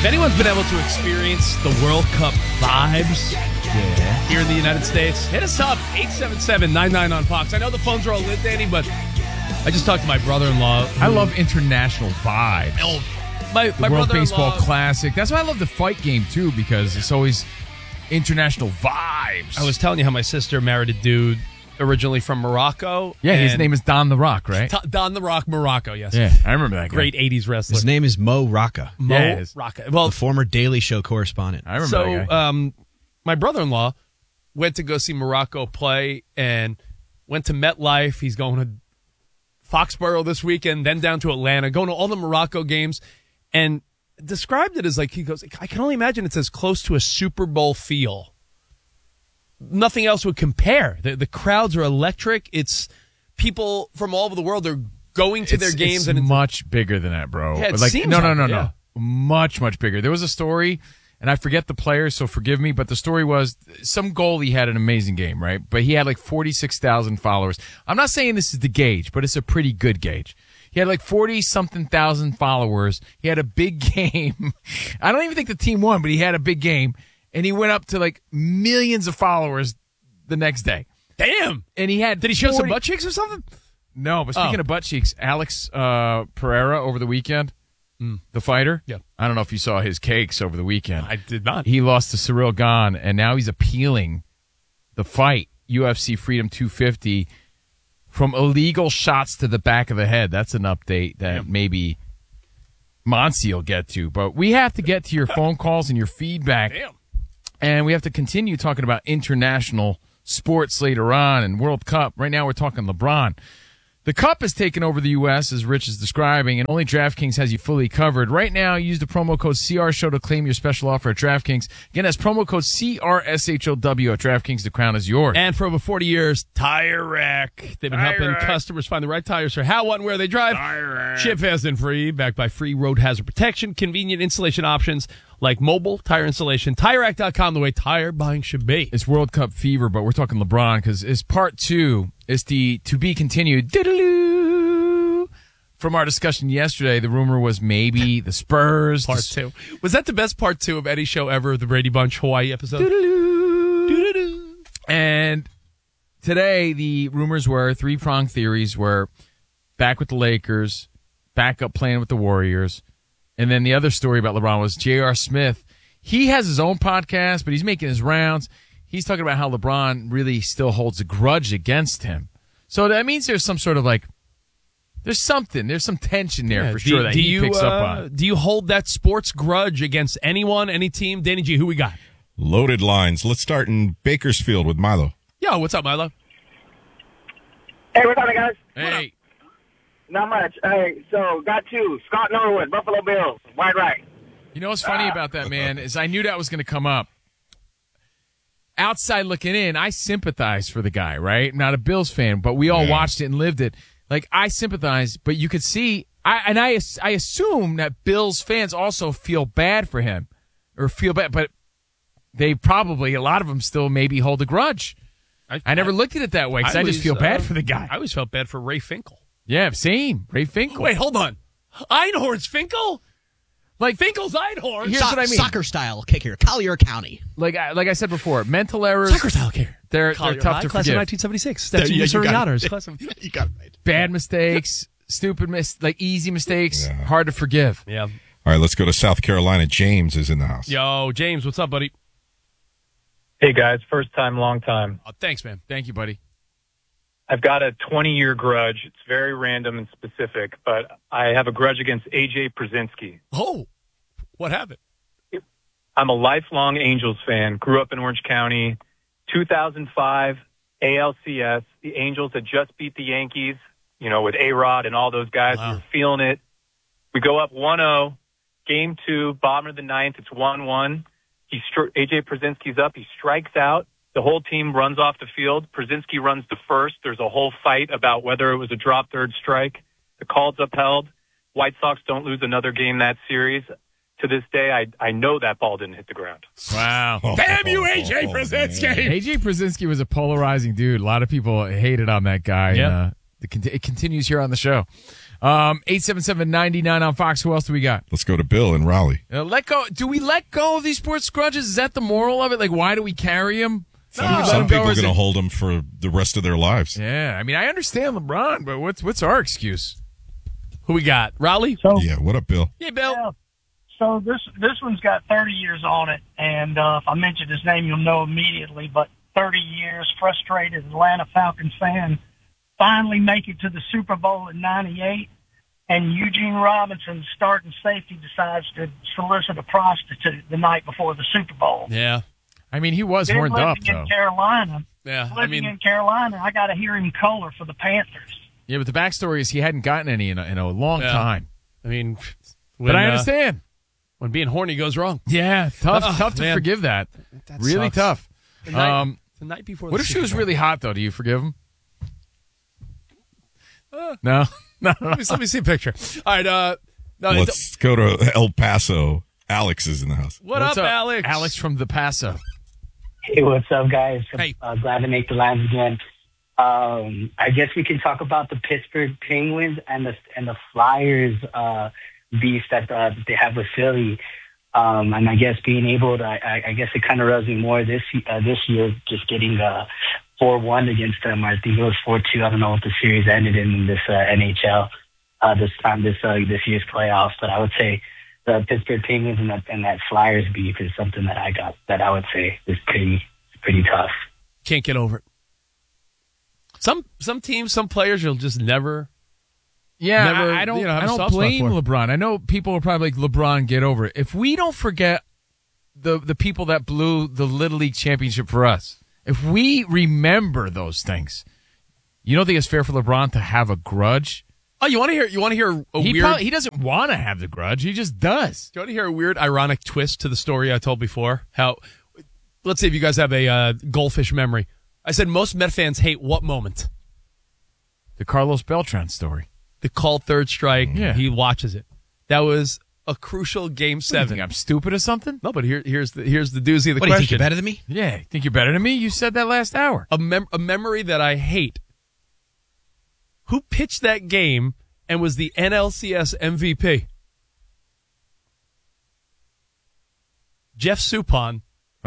If anyone's been able to experience the World Cup vibes here in the United States, hit us up, 877-99 on Fox. I know the phones are all lit, Danny, but I just talked to my brother-in-law. I love international vibes. Oh, my World brother-in-law. Baseball Classic. That's why I love the fight game, too, because it's always international vibes. I was telling you how my sister married a dude originally from Morocco. Yeah, his name is Don the Rock, right? Don the Rock Morocco, yes. Yeah, I remember that guy. Great 80s wrestler. His name is Mo Rocca. Mo Rocca. Well, the former Daily Show correspondent. I remember that guy. My brother-in-law went to go see Morocco play and went to MetLife. He's going to Foxborough this weekend, then down to Atlanta, going to all the Morocco games, and described it as like, he goes, I can only imagine it's as close to a Super Bowl feel. Nothing else would compare. The crowds are electric. It's people from all over the world. They're going to their games. It's much bigger than that, bro. Yeah, it like, seems no. yeah. Much, much bigger. There was a story, and I forget the players, so forgive me, but the story was some goalie had an amazing game, right? But he had like 46,000 followers. I'm not saying this is the gauge, but it's a pretty good gauge. He had like 40-something thousand followers. He had a big game. I don't even think the team won, but he had a big game. And he went up to like millions of followers the next day. Damn. And he had. Did he show some butt cheeks or something? No, but speaking of butt cheeks, Alex Pereira over the weekend, the fighter. Yeah. I don't know if you saw his cakes over the weekend. I did not. He lost to Cyril Gane, and now he's appealing the fight, UFC Freedom 250, from illegal shots to the back of the head. That's an update that maybe Monsi will get to. But we have to get to your phone calls and your feedback. Damn. And we have to continue talking about international sports later on and World Cup. Right now we're talking LeBron. The Cup has taken over the U.S., as Rich is describing, and only DraftKings has you fully covered. Right now, use the promo code CRSHOW to claim your special offer at DraftKings. Again, that's promo code CRSHOW at DraftKings. The crown is yours. And for over 40 years, Tire Rack. They've been helping customers find the right tires for how, what, and where they drive. Tire Rack. Ship fast and free, backed by free road hazard protection, convenient installation options like mobile tire installation. TireRack.com, the way tire buying should be. It's World Cup fever, but we're talking LeBron because it's part two. It's the to be continued. Diddle-oo. From our discussion yesterday, the rumor was maybe the Spurs. Part two. Was that the best part two of any show ever, the Brady Bunch Hawaii episode? Diddle-oo. Doo-doo-doo. And today, the rumors were, three-pronged theories were back with the Lakers, back up playing with the Warriors. And then the other story about LeBron was J.R. Smith. He has his own podcast, but he's making his rounds. He's talking about how LeBron really still holds a grudge against him. So that means there's some sort of like, there's some tension there for sure that he picks up on. Do you hold that sports grudge against anyone, any team? Danny G, who we got? Loaded lines. Let's start in Bakersfield with Milo. Yo, what's up, Milo? Hey, what's up, guys? Hey. Not much. Hey, so got two. Scott Norwood, Buffalo Bills, wide right. You know what's funny about that, man, is I knew that was going to come up. Outside looking in, I sympathize for the guy, right? I'm not a Bills fan, but we all watched it and lived it. Like, I sympathize, but you could see, I assume that Bills fans also feel bad for him, or feel bad, but they probably, a lot of them still maybe hold a grudge. I never looked at it that way, because I just feel bad for the guy. I always felt bad for Ray Finkel. Yeah, same. Ray Finkel. Wait, hold on. Einhorn's Finkel? Like Finkel's Einhorn? Here's what I mean. Soccer style kicker, Collier County. Like I said before, mental errors. Soccer style kicker. They're tough to class forgive. of 1976. That's you serving got honors. it. Class of... You got it right. Bad mistakes, stupid easy mistakes, hard to forgive. Yeah. All right, let's go to South Carolina. James is in the house. Yo, James, what's up, buddy? Hey, guys. First time, long time. Oh, thanks, man. Thank you, buddy. I've got a 20-year grudge. It's very random and specific, but I have a grudge against A.J. Przinsky. Oh, what happened? I'm a lifelong Angels fan. Grew up in Orange County. 2005 ALCS. The Angels had just beat the Yankees, with A-Rod and all those guys. Wow. We were feeling it. We go up 1-0. Game 2, bottom of the ninth. It's 1-1. A.J. Przinsky's up. He strikes out. The whole team runs off the field. Przinsky runs to first. There's a whole fight about whether it was a drop third strike. The call's upheld. White Sox don't lose another game that series. To this day, I know that ball didn't hit the ground. Wow. Damn you, A.J. Przinsky! A.J. Przinsky was a polarizing dude. A lot of people hated on that guy. Yeah. It continues here on the show. 877-99 on Fox. Who else do we got? Let's go to Bill in Raleigh. Let go. Do we let go of these sports grudges? Is that the moral of it? Like, why do we carry them? Some people are going to hold them for the rest of their lives. Yeah, I mean, I understand LeBron, but what's our excuse? Who we got? Raleigh? So, Yeah, what up, Bill? Yeah, Bill. yeah. So this one's got 30 years on it, and if I mention his name, you'll know immediately. But 30 years, frustrated Atlanta Falcons fan, finally make it to the Super Bowl in '98, and Eugene Robinson, starting safety, decides to solicit a prostitute the night before the Super Bowl. Yeah. I mean, he was Then horned up, living though. in Carolina, Yeah. in Carolina, I got to hear him color for the Panthers. Yeah, but the backstory is he hadn't gotten any in a long Yeah. time. I mean, But I understand. when being horny goes wrong. Yeah, tough to man. forgive that. That Really sucks. tough. The night before. What the if she Super was Bowl. really hot, though? Do you forgive him? No? No. Let me see a picture. All right. No, Let's go to El Paso. Alex is in the house. What's up, Alex? Alex from the Paso. Hey, what's up, guys? Hey. Glad to make the lines again. I guess we can talk about the Pittsburgh Penguins and the Flyers beef that they have with Philly. And I guess being able to, I guess it kind of rubs me more this year, just getting 4-1 against them. I think it was 4-2. I don't know what the series ended in this NHL this year's playoffs. But I would say the Pittsburgh Penguins and that Flyers beef is something that I would say is pretty tough. Can't get over it. Some teams, some players, you'll just never. Yeah, Never, I don't. have I a don't soft spot blame for. LeBron. I know people are probably like, LeBron, get over it. If we don't forget the people that blew the Little League championship for us, if we remember those things, you don't think it's fair for LeBron to have a grudge? Oh, you want to hear? You want to hear a weird? He doesn't want to have the grudge. He just does. Do you want to hear a weird, ironic twist to the story I told before? How? Let's see if you guys have a goldfish memory. I said most Met fans hate what moment? The Carlos Beltran story. The called third strike. Yeah. He watches it. That was a crucial Game You 7. think I'm stupid or something? No, but here's the doozy of the What, do you think question. you're better than me? Yeah, think you're better than me? You said that last hour. A memory that I hate. Who pitched that game and was the NLCS MVP? Jeff Suppan,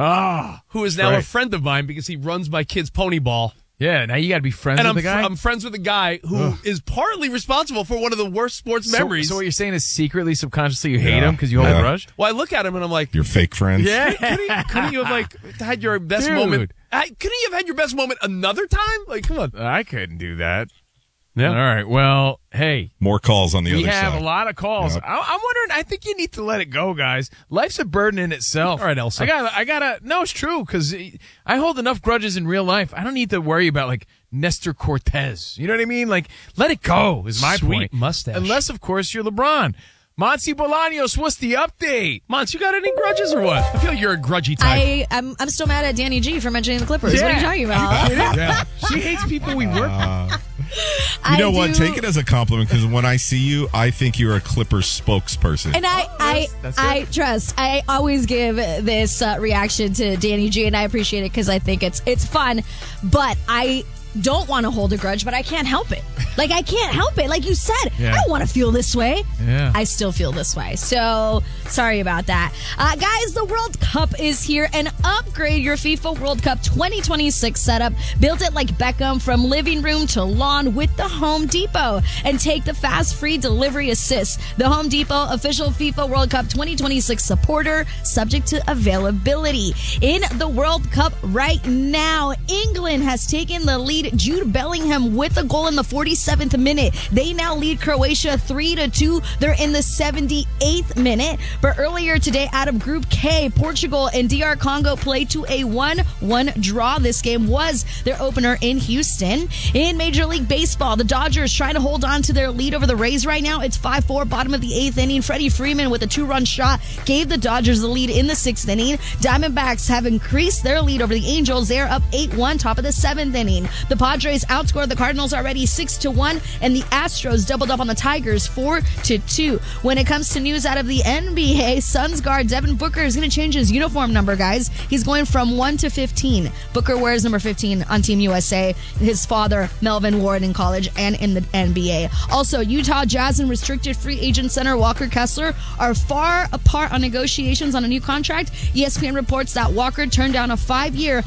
who is now right. a friend of mine because he runs my kid's pony ball. Yeah, now you got to be friends And with the guy. I'm friends with a guy who is partly responsible for one of the worst sports memories. So what you're saying is secretly, subconsciously, you hate Yeah. him because you hold Yeah. a grudge? Well, I look at him and I'm like, Your fake friends. Yeah. couldn't you have had your best Dude. moment? Couldn't you have had your best moment another time? Like, come on. I couldn't do that. Yeah. All right. Well, hey, More calls on the we other have side. a lot of calls. Yep. I'm wondering. I think you need to let it go, guys. Life's a burden in itself. All right, Elsa. I gotta. No, it's true because I hold enough grudges in real life. I don't need to worry about like Nestor Cortez. You know what I mean? Like, let it go. Is my Sweet point. mustache. Unless, of course, you're LeBron. Monty Bolaños, what's the update? Mons, you got any grudges or what? I feel like you're a grudgy type. I'm still mad at Danny G for mentioning the Clippers. What are you talking about? Yeah. She hates people we work with. You know what? do- Take it as a compliment because when I see you, I think you're a Clippers spokesperson. And that's I good. trust. I always give this reaction to Danny G, and I appreciate it because I think it's fun. But I don't want to hold a grudge, but I can't help it. Like, I can't help it. Like you said, Yeah. I don't want to feel this way. Yeah. I still feel this way. So, sorry about that. Guys, the World Cup is here, and upgrade your FIFA World Cup 2026 setup. Build it like Beckham from living room to lawn with the Home Depot. And take the fast, free delivery assist. The Home Depot official FIFA World Cup 2026 supporter, subject to availability. In the World Cup right now, England has taken the lead. Jude Bellingham with a goal in the 47th minute. They now lead Croatia 3-2. They're in the 78th minute. But earlier today, out of Group K, Portugal and DR Congo played to a 1-1 draw. This game was their opener in Houston. In Major League Baseball, the Dodgers trying to hold on to their lead over the Rays right now. It's 5-4, bottom of the 8th inning. Freddie Freeman with a 2-run shot gave the Dodgers the lead in the 6th inning. Diamondbacks have increased their lead over the Angels. They're up 8-1, top of the 7th inning. The Padres outscored the Cardinals already 6-1 4-1, and the Astros doubled up on the Tigers 4-2. When it comes to news out of the NBA, Suns guard Devin Booker is going to change his uniform number, guys. He's going from 1 to 15. Booker wears number 15 on Team USA. His father, Melvin, wore it in college and in the NBA. Also, Utah Jazz and restricted free agent center Walker Kessler are far apart on negotiations on a new contract. ESPN reports that Walker turned down a 5-year,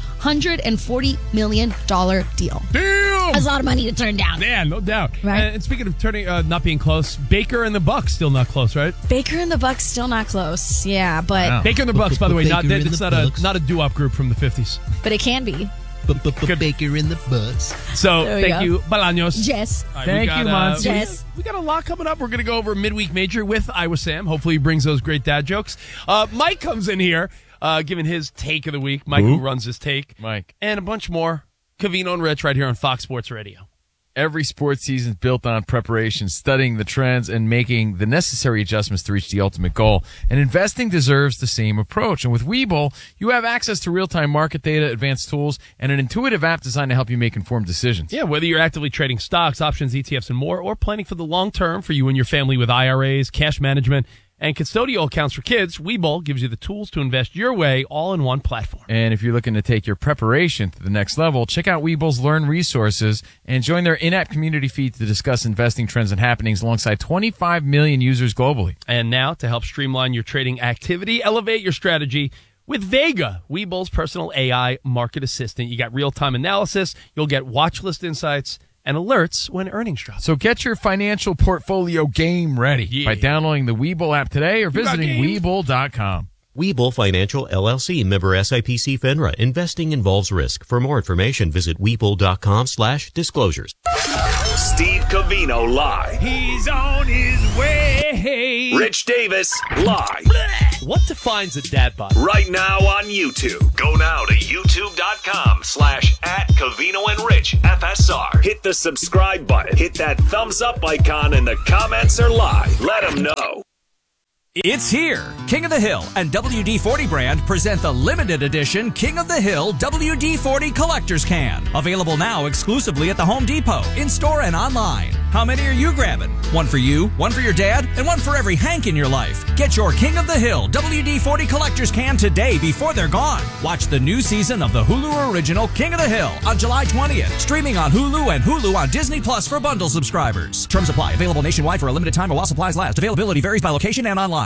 $140 million deal. Damn! That's a lot of money to turn down. Yeah, no doubt. Right. And speaking of turning, not being close, Baker and the Bucks still not close, right? Baker and the Bucks still not close. Yeah, but Wow. Baker and the Bucks, by the way, it's Bucks. not a doo-wop group from the 50s. but it can be. Baker in the Bucks. So There we thank go. you, Bolaños. Jess. All right, Thank you, Monty. Yes. We got a lot coming up. We're going to go over midweek major with Iowa Sam. Hopefully he brings those great dad jokes. Mike comes in here giving his take of the week. Mike, who runs his take. Mike. And a bunch more. Covino and Rich right here on Fox Sports Radio. Every sports season is built on preparation, studying the trends, and making the necessary adjustments to reach the ultimate goal. And investing deserves the same approach. And with Webull, you have access to real-time market data, advanced tools, and an intuitive app designed to help you make informed decisions. Yeah, whether you're actively trading stocks, options, ETFs, and more, or planning for the long term for you and your family with IRAs, cash management, and custodial accounts for kids, Webull gives you the tools to invest your way all in one platform. And if you're looking to take your preparation to the next level, check out Webull's Learn resources and join their in-app community feed to discuss investing trends and happenings alongside 25 million users globally. And now, to help streamline your trading activity, elevate your strategy with Vega, Webull's personal AI market assistant. You got real-time analysis, you'll get watch list insights, and alerts when earnings drop. So get your financial portfolio game ready Yeah. by downloading the Webull app today or visiting games. Webull.com. Webull Financial LLC, member SIPC FINRA. Investing involves risk. For more information, visit Webull.com/disclosures. Steve Covino live. He's on his way. Rich Davis live. What defines a dad bod? Right now on YouTube. Go now to youtube.com/@Covino and Rich FSR. Hit the subscribe button. Hit that thumbs up icon and the comments are live. Let them know. It's here. King of the Hill and WD-40 brand present the limited edition King of the Hill WD-40 Collector's Can. Available now exclusively at the Home Depot, in-store and online. How many are you grabbing? One for you, one for your dad, and one for every Hank in your life. Get your King of the Hill WD-40 Collector's Can today before they're gone. Watch the new season of the Hulu original King of the Hill on July 20th. Streaming on Hulu and Hulu on Disney Plus for bundle subscribers. Terms apply. Available nationwide for a limited time while supplies last. Availability varies by location and online.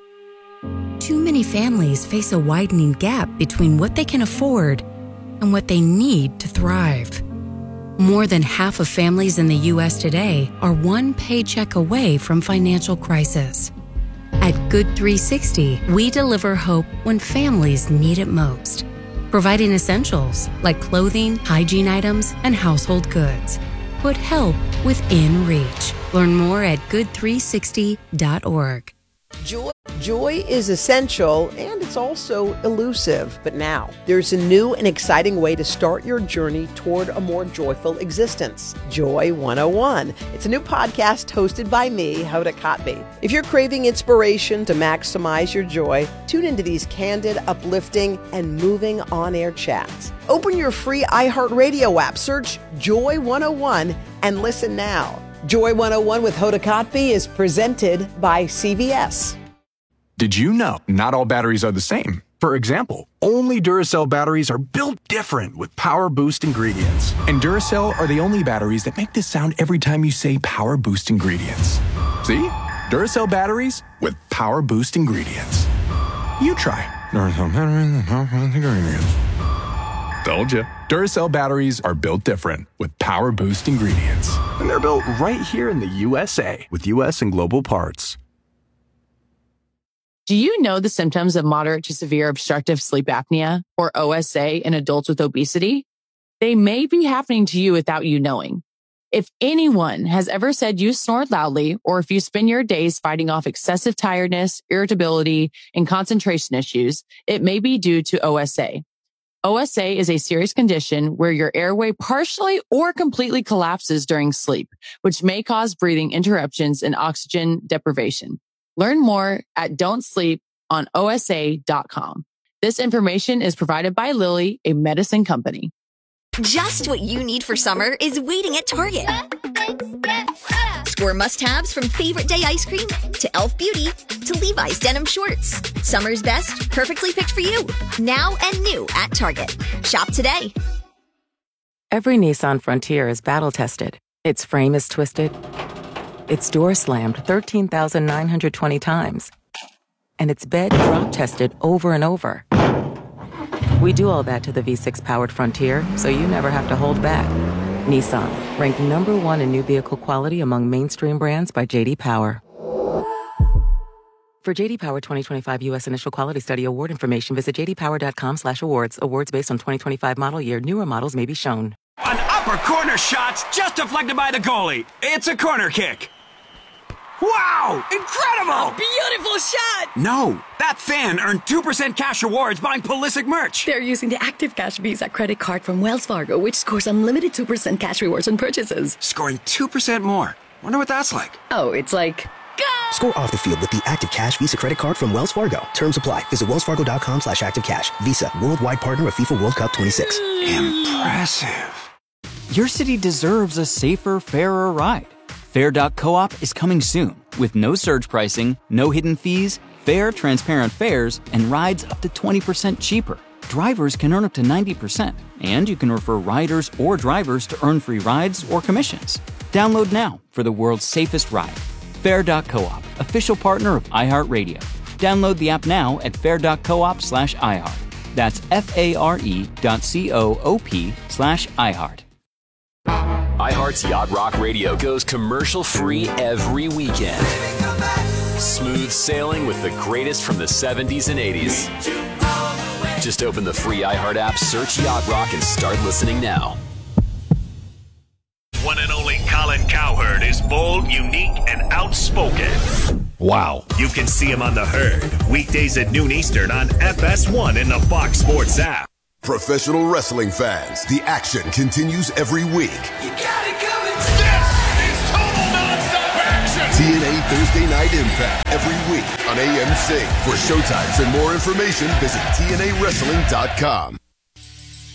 Too many families face a widening gap between what they can afford and what they need to thrive. More than half of families in the U.S. today are one paycheck away from financial crisis. At Good 360, we deliver hope when families need it most, providing essentials like clothing, hygiene items, and household goods. Put help within reach. Learn more at good360.org. Joy is essential, and it's also elusive. But now, there's a new and exciting way to start your journey toward a more joyful existence. Joy 101. It's a new podcast hosted by me, Hoda Kotb. If you're craving inspiration to maximize your joy, tune into these candid, uplifting, and moving on-air chats. Open your free iHeartRadio app, search Joy 101, and listen now. Joy 101 with Hoda Kotb is presented by CVS. Did you know not all batteries are the same? For example, only Duracell batteries are built different with Power Boost ingredients. And Duracell are the only batteries that make this sound every time you say Power Boost ingredients. See? Duracell batteries with Power Boost ingredients. You try. Duracell batteries with Power Boost ingredients. Told you. Duracell batteries are built different with Power Boost ingredients. And they're built right here in the USA with US and global parts. Do you know the symptoms of moderate to severe obstructive sleep apnea, or OSA, in adults with obesity? They may be happening to you without you knowing. If anyone has ever said you snore loudly, or if you spend your days fighting off excessive tiredness, irritability, and concentration issues, it may be due to OSA. OSA is a serious condition where your airway partially or completely collapses during sleep, which may cause breathing interruptions and oxygen deprivation. Learn more at don'tsleeponosa.com. This information is provided by Lilly, a medicine company. Just what you need for summer is waiting at Target. Score must-haves from Favorite Day ice cream to Elf Beauty to Levi's denim shorts. Summer's best, perfectly picked for you. Now and new at Target. Shop today. Every Nissan Frontier is battle-tested. Its frame is twisted. Its door slammed 13,920 times. And its bed drop-tested over and over. We do all that to the V6-powered Frontier, so you never have to hold back. Nissan, ranked #1 in new vehicle quality among mainstream brands by J.D. Power. For J.D. Power 2025 U.S. Initial Quality Study award information, visit jdpower.com/awards. Awards based on 2025 model year. Newer models may be shown. An upper corner shot's just deflected by the goalie. It's a corner kick. Wow! Incredible! Beautiful shot! No, that fan earned 2% cash rewards buying Pulisic merch. They're using the Active Cash Visa credit card from Wells Fargo, which scores unlimited 2% cash rewards on purchases. Scoring 2% more. Wonder what that's like. Oh, it's like... Go! Score off the field with the Active Cash Visa credit card from Wells Fargo. Terms apply. Visit wellsfargo.com/activecash. Visa, worldwide partner of FIFA World Cup 26. Impressive. Your city deserves a safer, fairer ride. Fair.coop is coming soon with no surge pricing, no hidden fees, fair, transparent fares, and rides up to 20% cheaper. Drivers can earn up to 90%, and you can refer riders or drivers to earn free rides or commissions. Download now for the world's safest ride. Fair.coop, official partner of iHeartRadio. Download the app now at fair.coop/iHeart. That's FARE.coop/iHeart. iHeart's Yacht Rock Radio goes commercial-free every weekend. Smooth sailing with the greatest from the 70s and 80s. Just open the free iHeart app, search Yacht Rock, and start listening now. One and only Colin Cowherd is bold, unique, and outspoken. Wow. You can see him on The Herd, weekdays at noon Eastern on FS1 and the Fox Sports app. Professional wrestling fans, the action continues every week. You got it coming. This is total nonstop action. TNA Thursday Night Impact every week on AMC. For showtimes and more information, visit TNAWrestling.com.